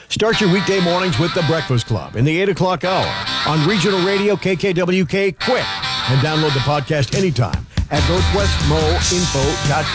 Start your weekday mornings with The Breakfast Club in the 8 o'clock hour on Regional Radio KKWK Quick. And download the podcast anytime at northwestmoinfo.com.